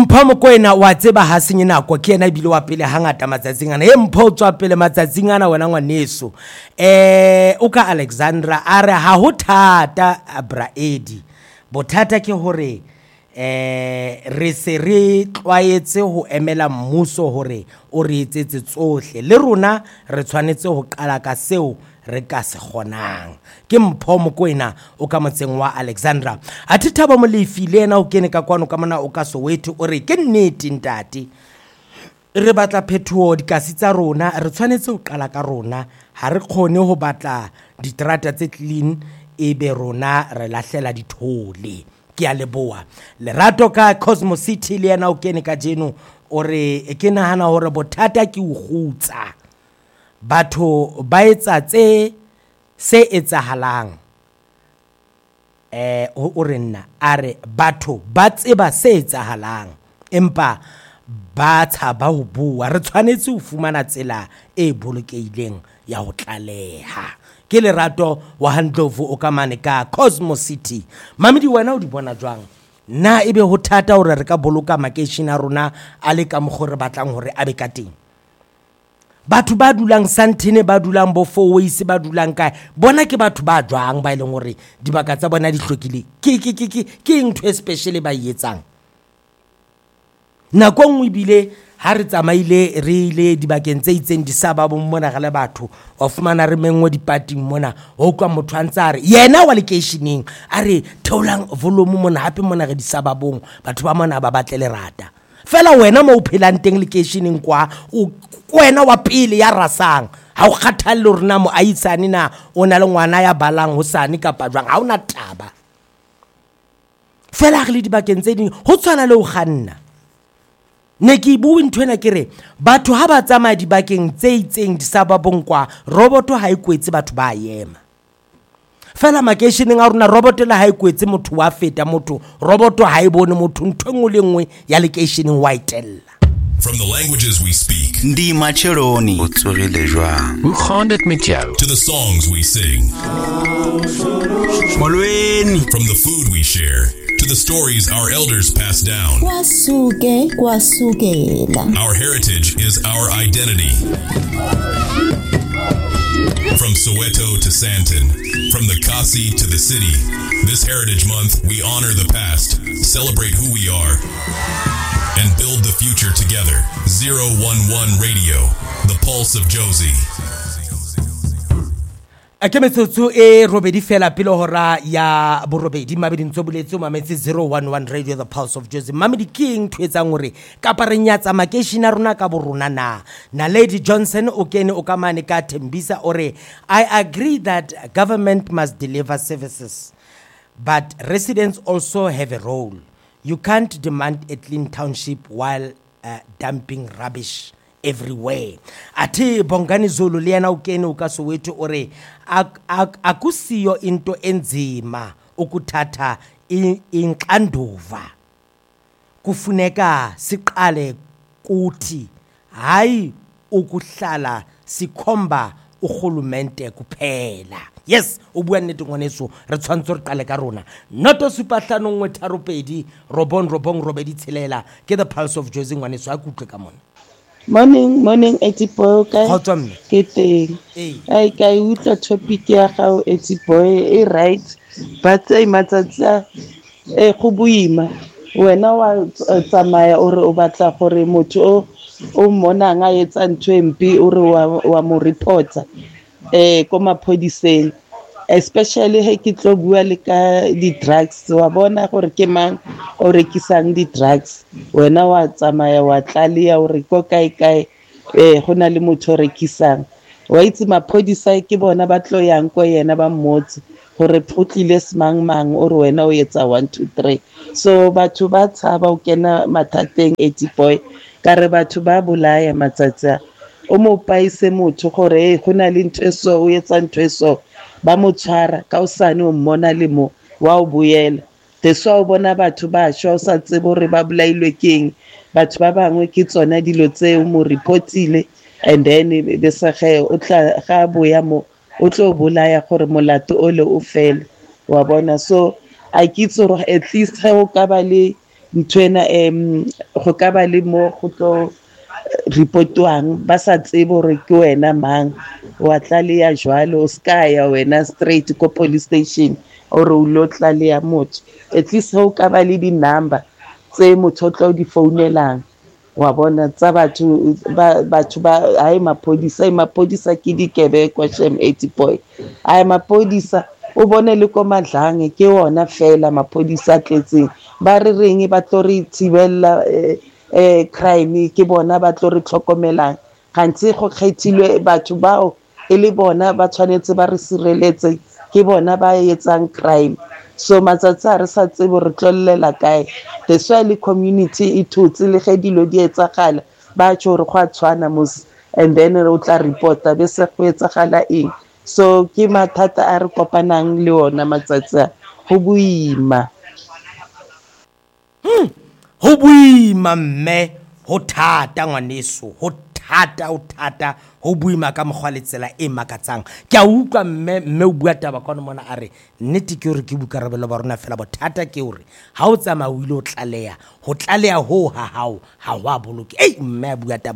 Mpho Mokoena wa tseba ha senye nako ke yena bile wa pele hangata matsatsing ana Mpho tswa pele matsatsing ana wena ngwaneso o ka Alexandra a re ha ho thata Braedi bothata ke hore re se re tlwaetse ho emela mmuso hore o re etsetse tsohle le rona re tshwanetse ho qala ka seo re ka se kgonang ke Mpho Mokoena o ka motseng wa Alexandra a thithaba molefi le ena o kene ka kwano ka mona o ka Soweto o re ke nnete ntate re batla phethoho dikasi tsa rona re tshwanetse ho qala ka rona ha re kgone ho batla diterata tse clean ebe rona re lahlela dithole ke a leboa Lerato ka Cosmo City le ena o kene ka jeno o re ke nahana hore bothata ke o gutsa batho ba etsa se etsahalang o re nna are batho ba tseba se etsahalang empa ba tshaba ho bua re tshwanetse ho fumana tsela e bolokehileng ya ho tlaleha ke Lerato wa Handlovu o ka mane ka Cosmo City mamedi wena o di bona jwang na ebe ho thata hore re ka boloka makeishene a rona a le ka mogore batlang hore a be ka teng batho ba dulang Santene ba dulang bo Fourways ba dulang kae bona ke batho ba jwang ba ileng hore dibaka tsa bona di hlokile ke ntho especially ba etsang nako ngwe bile ha re tsamaile re ile dibakeng tse itseng di sababo mona gale batho o fumana re mengwe dipating mona ho kwa motho a ntsa re yena wa locationeng a re theolang volume mona hape mona re di sababong batho ba mona ba batle lerata fela wena mo o phelang teng locationeng kwa wena wa pele ya rasang ha o kgathalle hore na mo aitsane na o na le ngwana ya balang hosane kapa jwang ha ona taba fela re le dibakeng tse ding ho tshwana le o kganna ne ke bua ntwena kere batho ha ba tsamaya dibakeng tse itseng di sababong kwa roboto ha ikwetse batho ba yema fela makeisheneng a rona roboto le ha ikwetse motho wa feta motho roboto ha ibone motho ntwengwe le nngwe ya locationeng wa itella From the languages we speak Ndi macheloni utsogile jwang Hoe gaan dit met jou? to the songs we sing, Molweni from the food we share to the stories our elders pass down. Kwasukela. Our heritage is our identity. From Soweto to Santon, from the Kasi to the city, this Heritage Month we honor the past, celebrate who we are, and build the future together. 011 Radio, the pulse of Josie. Akemetsotso robedi fela pele hora ya borobedi mabedi ntsoboletse mametse 011 Radio the pulse of Josie mamedi king twetsang hore kapa re nyatsa makeishene a rona ka borona na Lady Johnson o kene o ka mane ka Thembisa ore I agree that government must deliver services but residents also have a role. You can't demand a clean township while dumping rubbish everywhere. Ati Bongani Zulu le yana o kene o ka Soweto ore akusiyo into enzima ukuthatha inxanduva kufuneka siqale kuthi hayi ukuhlala sikhomba urhulumente kuphela. Yes, o bua nnete ngwaneso re tshwantse re qale ka rona noto supahlano ngwe tharopedi robong robedi tshelela ke the pulse of Josie ngwaneso a kutle ka mona. Morning Etiboy ka Kgotso mme. ke teng ai ka utla topic ya gago Etiboy e right but ai matsatsa go buima wena wa tsamaya ore o batla gore motho o mona nga etsa ntwe mpi ore wa mo reporta ko maphodiseng especially he ke tlo bua le ka di drugs wa bona gore ke mang o rekisang di drugs wena wa tsamaya wa tlalia o re ko kae gona le motho rekisang wa itse maphodisa ke bona ba tlo yang ko yena ba mmotse gore phutlile semang o re wena o etsa 1 2 3 so batho ba tshaba o kena mathateng Etiboy ka re batho ba bolaya matsatsa o mo paise motho gore gona le ntweso o etsa ntweso ba mo tshwara ka usane o mmona le mo wa o boela teswa o bona batho ba shwa o sa tsebo re ba bolailwe keng batho ba bangwe ke tsona dilo tse o mo reportile and then be sa ge o tla ga boya mo o tlo bolaya gore molato o le o fela wa bona so I kitso at least ha o ka ba le ntwena go ka ba le mo go tlo reportwang ba sa tsebe gore ke wena mang wa tlaleya jwalo o ska ya wena straight ko police station or o lo tlaleya motho at least ho ka ba le di-number tse motho o tlo di founelang wa bona tsa batho ba ai mapodisa ke dikebekwa shem 80 boy ai mapodisa o bone le ko madlange ke ona fela mapodisa tletseng ba re reng ba tlo re thibella crime ke bona ba tlo re tlhokomelang gantsi go kgethilwe batho bao e le bona ba tshwanetse ba re sireletse ke bona ba etsang crime so matsatsi a re sa tsebo re tlollela kae the swile community e thutse le ge dilo di etsagala ba tšo re go a tshwana mos and then o tla reporta be se go etsagala eng so ke mathata a re kopanang le ona matsatsi a go boima mme ho thata ngwaneso ho thata ho boima ka mokgwa le tsela e makatsang ke a utlwa mme o bua taba ka mona a re nnete ke hore ke bukarabelo ba rona fela bothata ke hore ha o tsamaya o ile ho tlaleya ho ha hao ha wa boloke mme a bua taba